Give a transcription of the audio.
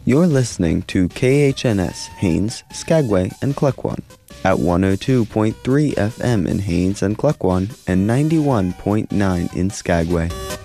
You're listening to KHNS Haines, Skagway, and Klukwan at 102.3 FM in Haines and Klukwan and 91.9 in Skagway.